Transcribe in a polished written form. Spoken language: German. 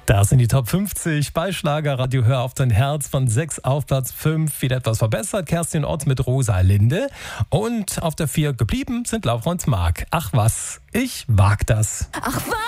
Das sind die Top 50 bei Schlagerradio Hör auf dein Herz von 6 auf Platz 5. Wieder etwas verbessert. Kerstin Ott mit Rosa Linde. Und auf der 4 geblieben sind Laura und Marc. Ach was, ich wag das. Ach was.